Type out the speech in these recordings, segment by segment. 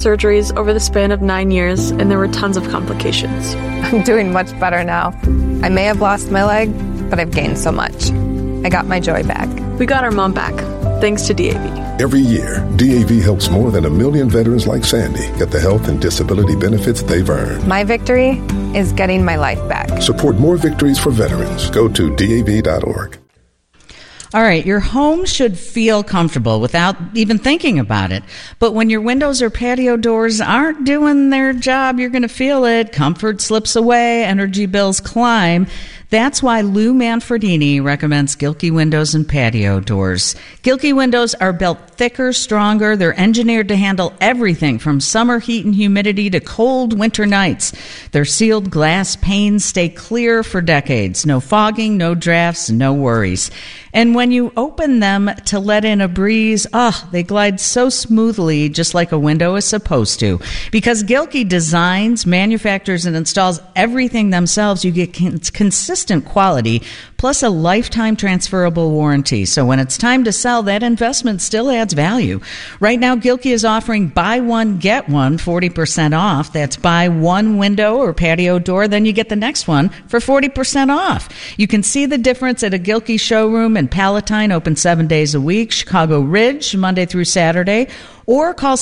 surgeries over the span of 9 years, and there were tons of complications. I'm doing much better now. I may have lost my leg, but I've gained so much. I got my joy back. We got our mom back, thanks to DAV. Every year, DAV helps more than 1 million veterans like Sandy get the health and disability benefits they've earned. My victory is getting my life back. Support more victories for veterans. Go to DAV.org. All right, your home should feel comfortable without even thinking about it. But when your windows or patio doors aren't doing their job, you're going to feel it. Comfort slips away, energy bills climb. That's why Lou Manfredini recommends Gilkey windows and patio doors. Gilkey windows are built thicker, stronger. They're engineered to handle everything from summer heat and humidity to cold winter nights. Their sealed glass panes stay clear for decades. No fogging, no drafts, no worries. And when you open them to let in a breeze, they glide so smoothly, just like a window is supposed to. Because Gilkey designs, manufactures, and installs everything themselves, you get consistent quality, plus a lifetime transferable warranty. So when it's time to sell, that investment still adds value. Right now, Gilkey is offering buy one, get one, 40% off. That's buy one window or patio door, then you get the next one for 40% off. You can see the difference at a Gilkey showroom in Palatine, open 7 days a week, Chicago Ridge, Monday through Saturday, or call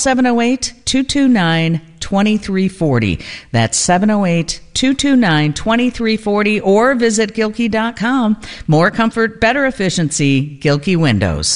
708-229-2340. That's 708-229-2340, or visit Gilkey.com. More comfort, better efficiency, Gilkey Windows.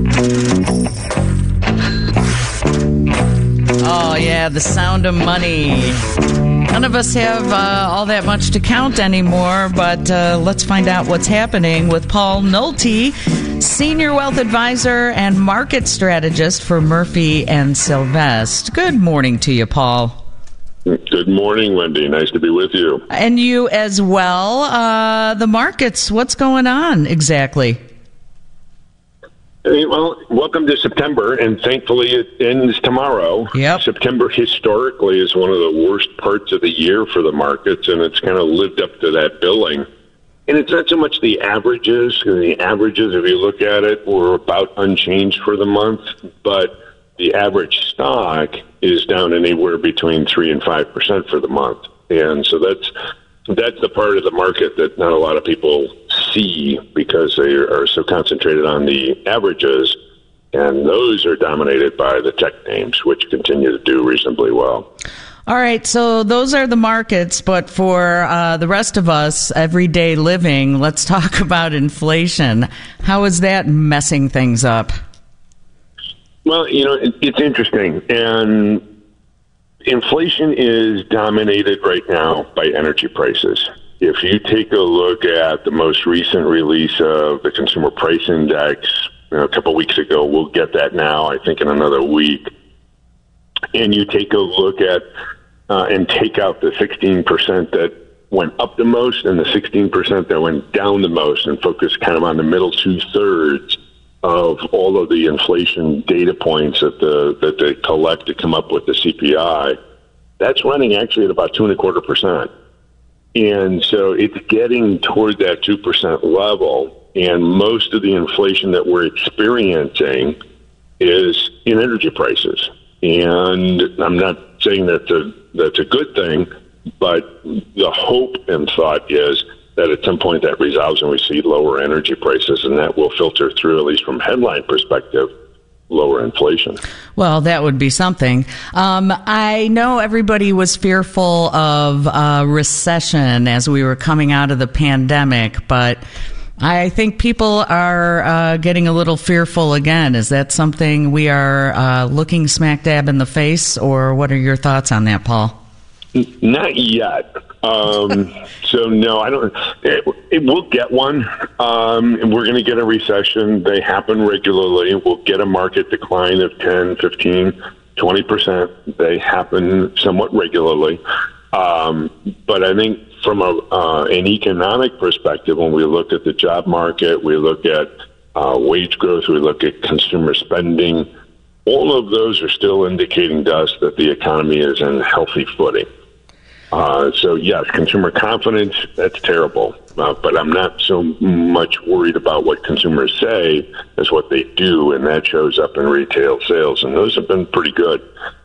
Oh, yeah, the sound of money. None of us have all that much to count anymore, but let's find out what's happening with Paul Nolte, Senior Wealth Advisor and Market Strategist for Murphy and Sylvester. Good morning to you, Paul. Good morning, Wendy. Nice to be with you. And you as well. The markets, what's going on exactly? Well, welcome to September, and thankfully it ends tomorrow. Yep. September historically is one of the worst parts of the year for the markets, and it's kind of lived up to that billing. And it's not so much the averages. The averages, if you look at it, were about unchanged for the month, but the average stock is down anywhere between 3 and 5% for the month. And so that's the part of the market that not a lot of people see because they are so concentrated on the averages, and those are dominated by the tech names, which continue to do reasonably well. All right, so those are the markets, but for the rest of us, everyday living, let's talk about inflation. How is that messing things up? Well, it's interesting, and inflation is dominated right now by energy prices. If you take a look at the most recent release of the Consumer Price Index a couple of weeks ago, we'll get that now, I think, in another week, and you take a look at and take out the 16% that went up the most and the 16% that went down the most and focus kind of on the middle two-thirds of all of the inflation data points that they collect to come up with the CPI, that's running actually at about 2.25%. And so it's getting toward that 2% level, and most of the inflation that we're experiencing is in energy prices. And I'm not saying that's a good thing, but the hope and thought is that at some point that resolves and we see lower energy prices, and that will filter through, at least from headline perspective, lower inflation. Well, that would be something. I know everybody was fearful of recession as we were coming out of the pandemic, but I think people are getting a little fearful again. Is that something we are looking smack dab in the face, or what are your thoughts on that, Paul? Not yet. So no, I don't. It will get one, and we're going to get a recession. They happen regularly. We'll get a market decline of 10, 15, 20%. They happen somewhat regularly. But I think from an economic perspective, when we look at the job market, we look at wage growth, we look at consumer spending, all of those are still indicating to us that the economy is in healthy footing. So, yes, consumer confidence, that's terrible. But I'm not so much worried about what consumers say as what they do, and that shows up in retail sales, and those have been pretty good.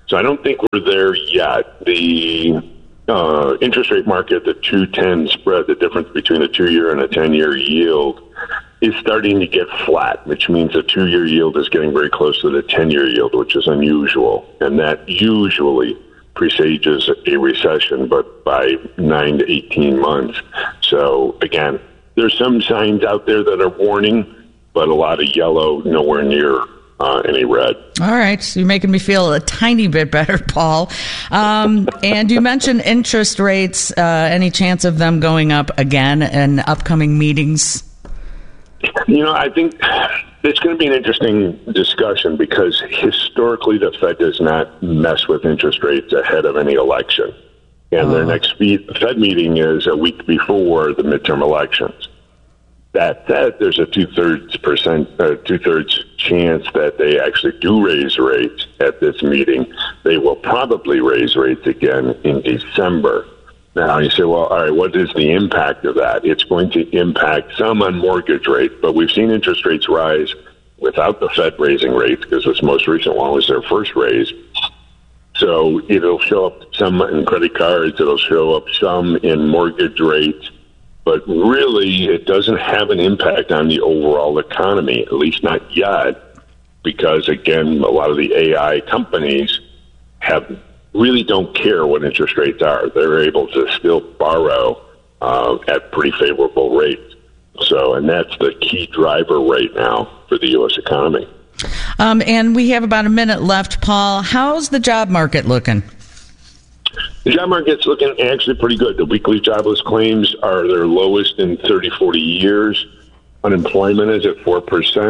So I don't think we're there yet. The interest rate market, the 2-10 spread, the difference between a 2-year and a 10-year yield, is starting to get flat, which means the 2-year yield is getting very close to the 10-year yield, which is unusual. And that usually presages a recession, but by 9 to 18 months. So, again, there's some signs out there that are warning, but a lot of yellow, nowhere near any red. All right. So you're making me feel a tiny bit better, Paul. And you mentioned interest rates. Any chance of them going up again in upcoming meetings? I think it's going to be an interesting discussion because historically the Fed does not mess with interest rates ahead of any election. And their next Fed meeting is a week before the midterm elections. That said, there's a two-thirds chance that they actually do raise rates at this meeting. They will probably raise rates again in December. Now, you say, well, all right, what is the impact of that? It's going to impact some on mortgage rates, but we've seen interest rates rise without the Fed raising rates because this most recent one was their first raise. So it'll show up some in credit cards, it'll show up some in mortgage rates, but really it doesn't have an impact on the overall economy, at least not yet, because, again, a lot of the AI companies really don't care what interest rates are. They're able to still borrow at pretty favorable rates. So, and that's the key driver right now for the U.S. economy. And we have about a minute left, Paul. How's the job market looking? The job market's looking actually pretty good. The weekly jobless claims are their lowest in 30, 40 years. Unemployment is at 4%,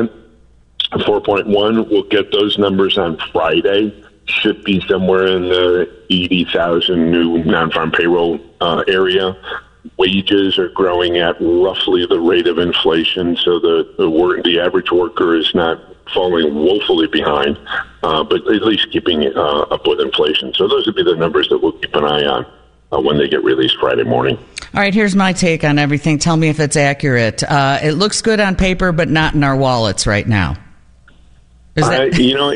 4.1. We'll get those numbers on Friday. Should be somewhere in the 80,000 new non-farm payroll area. Wages are growing at roughly the rate of inflation, so the average worker is not falling woefully behind, but at least keeping up with inflation. So those would be the numbers that we'll keep an eye on when they get released Friday morning. All right, here's my take on everything. Tell me if it's accurate. It looks good on paper, but not in our wallets right now. Is that...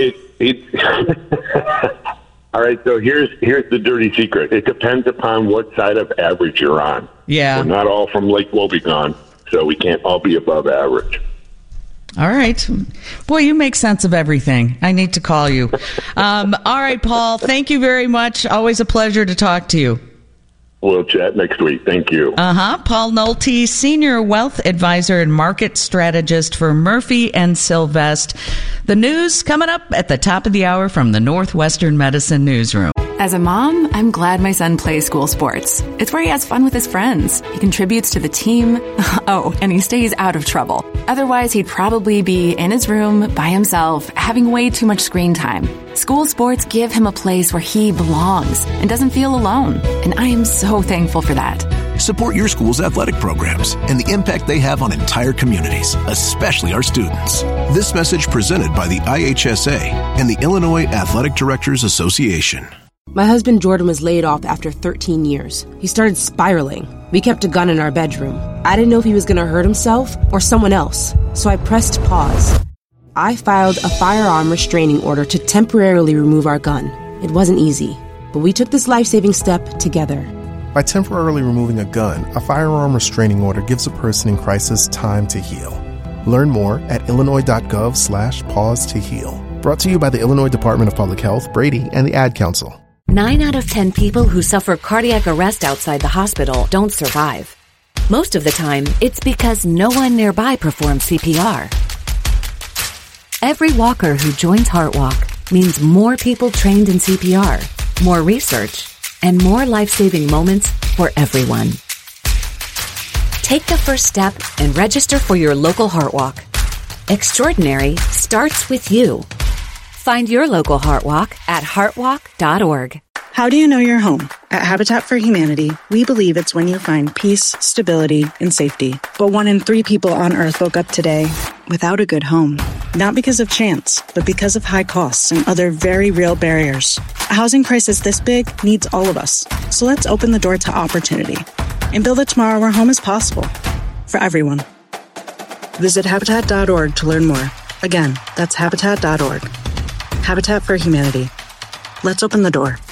All right, so here's the dirty secret. It depends upon what side of average you're on. Yeah. We're not all from Lake Wobegon, so we can't all be above average. All right. Boy, you make sense of everything. I need to call you. All right, Paul, thank you very much. Always a pleasure to talk to you. We'll chat next week. Thank you. Paul Nolte, Senior Wealth Advisor and Market Strategist for Murphy & Sylvest. The news coming up at the top of the hour from the Northwestern Medicine Newsroom. As a mom, I'm glad my son plays school sports. It's where he has fun with his friends. He contributes to the team. Oh, and he stays out of trouble. Otherwise, he'd probably be in his room by himself, having way too much screen time. School sports give him a place where he belongs and doesn't feel alone. And I am so thankful for that. Support your school's athletic programs and the impact they have on entire communities, especially our students. This message presented by the IHSA and the Illinois Athletic Directors Association. My husband Jordan was laid off after 13 years. He started spiraling. We kept a gun in our bedroom. I didn't know if he was going to hurt himself or someone else, so I pressed pause. I filed a firearm restraining order to temporarily remove our gun. It wasn't easy, but we took this life-saving step together. By temporarily removing a gun, a firearm restraining order gives a person in crisis time to heal. Learn more at illinois.gov/pause to heal. Brought to you by the Illinois Department of Public Health, Brady, and the Ad Council. 9 out of 10 people who suffer cardiac arrest outside the hospital don't survive. Most of the time, it's because no one nearby performs CPR. Every walker who joins HeartWalk means more people trained in CPR, more research, and more life-saving moments for everyone. Take the first step and register for your local HeartWalk. Extraordinary starts with you. Find your local HeartWalk at heartwalk.org. How do you know you're home? At Habitat for Humanity, we believe it's when you find peace, stability, and safety. But 1 in 3 people on Earth woke up today without a good home. Not because of chance, but because of high costs and other very real barriers. A housing crisis this big needs all of us. So let's open the door to opportunity and build a tomorrow where home is possible for everyone. Visit Habitat.org to learn more. Again, that's Habitat.org. Habitat for Humanity. Let's open the door.